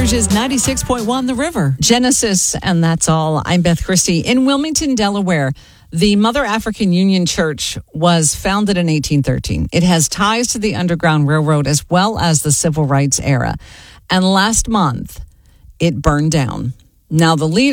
Yours is 96.1 The River. Genesis, and that's all. I'm Beth Christie. In Wilmington, Delaware, the Mother African Union Church was founded in 1813. It has ties to the Underground Railroad as well as the Civil Rights era. And last month, it burned down. Now, the leader